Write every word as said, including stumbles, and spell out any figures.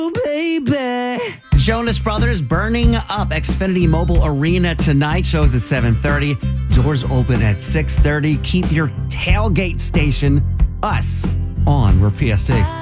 baby. Jonas Brothers burning up Xfinity Mobile Arena tonight. Shows at seven thirty. Doors open at six thirty. Keep your tailgate station, us, on. We're P S C.